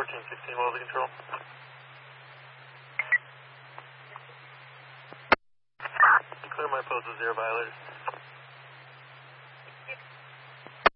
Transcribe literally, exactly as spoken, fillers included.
fourteen sixteen, what was the control? Clear my post with zero violators.